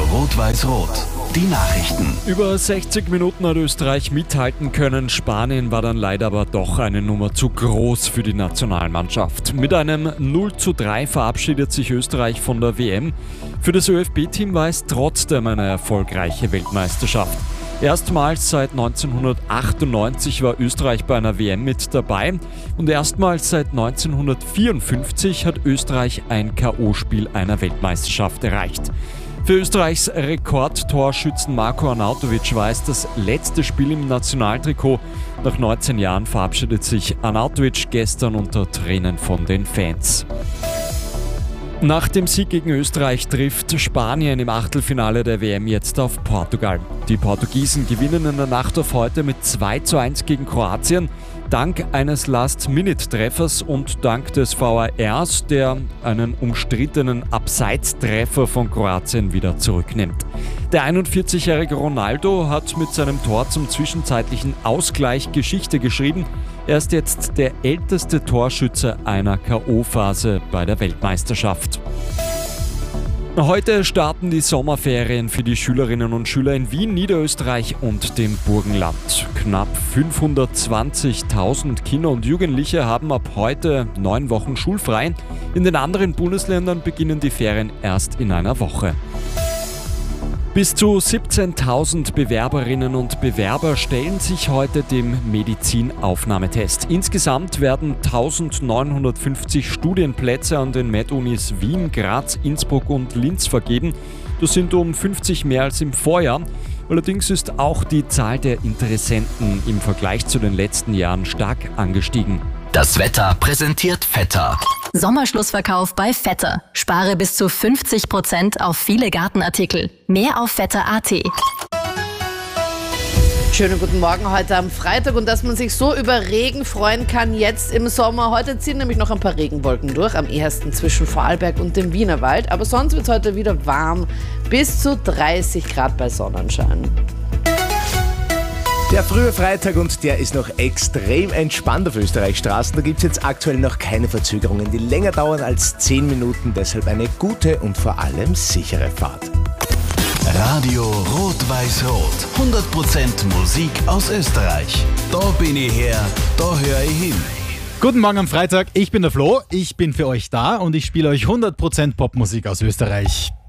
Rot-Weiß-Rot. Die Nachrichten. Über 60 Minuten hat Österreich mithalten können. Spanien war dann leider aber doch eine Nummer zu groß für die Nationalmannschaft. Mit einem 0:3 verabschiedet sich Österreich von der WM. Für das ÖFB-Team war es trotzdem eine erfolgreiche Weltmeisterschaft. Erstmals seit 1998 war Österreich bei einer WM mit dabei und erstmals seit 1954 hat Österreich ein K.O.-Spiel einer Weltmeisterschaft erreicht. Für Österreichs Rekordtorschützen Marko Arnautovic war es das letzte Spiel im Nationaltrikot. Nach 19 Jahren verabschiedet sich Arnautovic gestern unter Tränen von den Fans. Nach dem Sieg gegen Österreich trifft Spanien im Achtelfinale der WM jetzt auf Portugal. Die Portugiesen gewinnen in der Nacht auf heute mit 2:1 gegen Kroatien, dank eines Last-Minute-Treffers und dank des VARs, der einen umstrittenen Abseitstreffer von Kroatien wieder zurücknimmt. Der 41-jährige Ronaldo hat mit seinem Tor zum zwischenzeitlichen Ausgleich Geschichte geschrieben. Er ist jetzt der älteste Torschütze einer K.O.-Phase bei der Weltmeisterschaft. Heute starten die Sommerferien für die Schülerinnen und Schüler in Wien, Niederösterreich und dem Burgenland. Knapp 520.000 Kinder und Jugendliche haben ab heute 9 Wochen schulfrei. In den anderen Bundesländern beginnen die Ferien erst in einer Woche. Bis zu 17.000 Bewerberinnen und Bewerber stellen sich heute dem Medizinaufnahmetest. Insgesamt werden 1.950 Studienplätze an den Med-Unis Wien, Graz, Innsbruck und Linz vergeben. Das sind um 50 mehr als im Vorjahr. Allerdings ist auch die Zahl der Interessenten im Vergleich zu den letzten Jahren stark angestiegen. Das Wetter präsentiert Vetter. Sommerschlussverkauf bei Vetter. Spare bis zu 50% auf viele Gartenartikel. Mehr auf vetter.at. Schönen guten Morgen heute am Freitag und dass man sich so über Regen freuen kann jetzt im Sommer. Heute ziehen nämlich noch ein paar Regenwolken durch, am ehesten zwischen Vorarlberg und dem Wienerwald. Aber sonst wird es heute wieder warm, bis zu 30 Grad bei Sonnenschein. Der frühe Freitag und der ist noch extrem entspannt auf Österreichs Straßen. Da gibt es jetzt aktuell noch keine Verzögerungen, die länger dauern als 10 Minuten. Deshalb eine gute und vor allem sichere Fahrt. Radio Rot-Weiß-Rot. 100% Musik aus Österreich. Da bin ich her, da höre ich hin. Guten Morgen am Freitag, ich bin der Flo, ich bin für euch da und ich spiele euch 100% Popmusik aus Österreich.